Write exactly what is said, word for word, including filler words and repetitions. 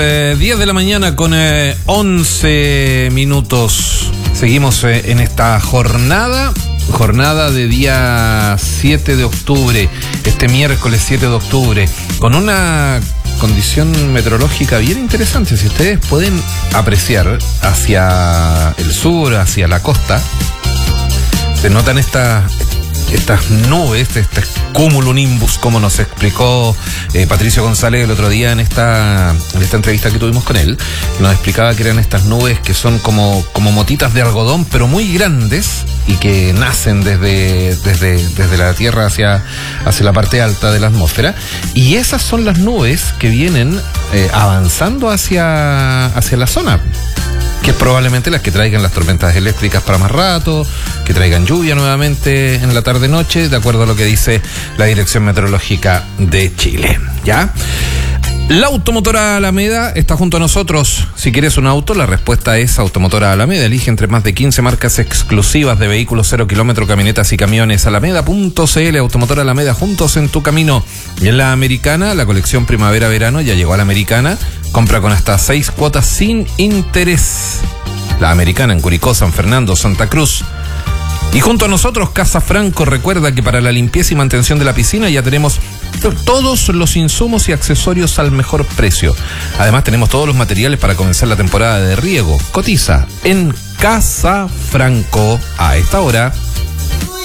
Eh, diez de la mañana con eh, once minutos. Seguimos eh, en esta jornada, jornada de día siete de octubre, este miércoles siete de octubre, con una condición meteorológica bien interesante. Si ustedes pueden apreciar hacia el sur, hacia la costa, se notan estas estas nubes, este cumulonimbus, como nos explicó eh, Patricio González el otro día en esta en esta entrevista que tuvimos con él. Nos explicaba que eran estas nubes que son como, como motitas de algodón, pero muy grandes y que nacen desde, desde, desde la tierra hacia, hacia la parte alta de la atmósfera. Y esas son las nubes que vienen eh, avanzando hacia, hacia la zona, que es probablemente las que traigan las tormentas eléctricas para más rato, que traigan lluvia nuevamente en la tarde-noche, de acuerdo a lo que dice la Dirección Meteorológica de Chile. ¿Ya? La Automotora Alameda está junto a nosotros. Si quieres un auto, la respuesta es Automotora Alameda. Elige entre más de quince marcas exclusivas de vehículos cero kilómetro, camionetas y camiones. Alameda punto c l, Automotora Alameda, juntos en tu camino. Y en la Americana, la colección primavera-verano ya llegó a la Americana. Compra con hasta seis cuotas sin interés. La Americana en Curicó, San Fernando, Santa Cruz. Y junto a nosotros, Casa Franco. Recuerda que para la limpieza y mantención de la piscina ya tenemos todos los insumos y accesorios al mejor precio. Además, tenemos todos los materiales para comenzar la temporada de riego. Cotiza en Casa Franco a esta hora.